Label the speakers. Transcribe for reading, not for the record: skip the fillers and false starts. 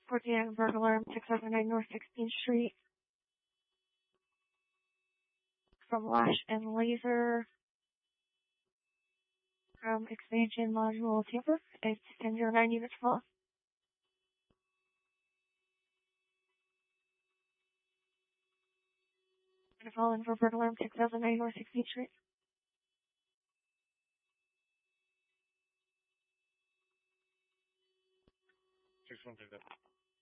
Speaker 1: 14 Berg Alarm 679 North 16th Street. From Lash and Laser. From Expansion Module Tamper. It's 1009 units full. Gonna fall in for Berg Alarm 6009 North 16th Street.
Speaker 2: 61 picked up.